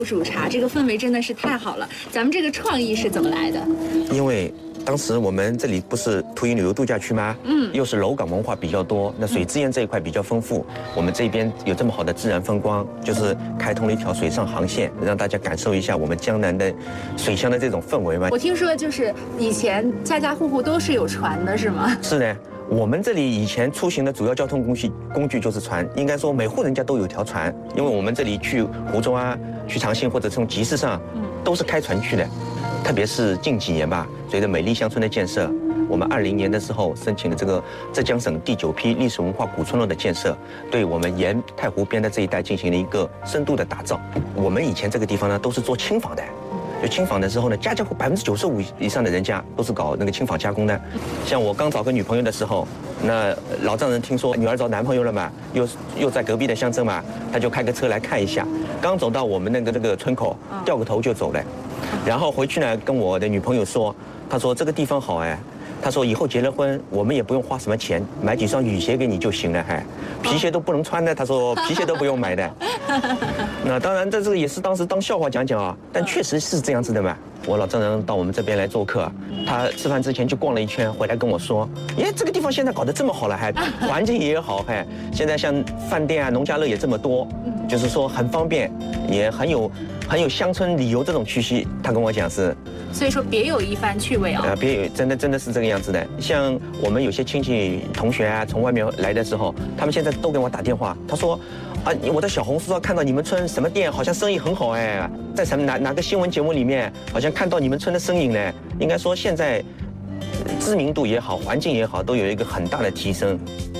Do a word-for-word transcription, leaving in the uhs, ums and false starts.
煮茶，这个氛围真的是太好了。咱们这个创意是怎么来的？ 因为当时我们这里不是图云旅游度假区吗？嗯，又是楼港文化比较多，那水资源这一块比较丰富。我们这边有这么好的自然风光，就是开通了一条水上航线，让大家感受一下我们江南的水乡的这种氛围嘛。 我听说就是以前家家户户都是有船的，是吗？ 是的。 我们这里以前出行的主要交通工具工具就是船，应该说每户人家都有条船，因为我们这里去湖州啊、去长兴或者从集市上，都是开船去的。特别是近几年吧，随着美丽乡村的建设，我们二零年的时候申请了这个浙江省第九批历史文化古村落的建设，对我们沿太湖边的这一带进行了一个深度的打造。我们以前这个地方呢，都是做轻纺的。 就轻纺的时候呢，家家户百分之九十五以上的人家都是搞那个轻纺加工的。像我刚找个女朋友的时候，那老丈人听说女儿找男朋友了嘛，又又在隔壁的乡镇嘛，他就开个车来看一下。刚走到我们那个那个村口，掉个头就走了。然后回去呢，跟我的女朋友说，他说这个地方好哎。 他说：“以后结了婚，我们也不用花什么钱，买几双雨鞋给你就行了，还皮鞋都不能穿的。”他说：“皮鞋都不用买的。”那当然，这这个也是当时当笑话讲讲啊，但确实是这样子的嘛。我老丈人到我们这边来做客，他吃饭之前就逛了一圈，回来跟我说：“耶，这个地方现在搞得这么好了，还环境也好，还现在像饭店啊、农家乐也这么多，就是说很方便，也很有很有乡村旅游这种气息。”他跟我讲是。 所以说别有一番趣味啊！ 啊，别有真的真的是这个样子的。像我们有些亲戚同学啊，从外面来的时候，他们现在都给我打电话，他说，啊，我在小红书上看到你们村什么店好像生意很好哎，在什么哪哪个新闻节目里面好像看到你们村的身影呢？应该说现在知名度也好，环境也好，都有一个很大的提升。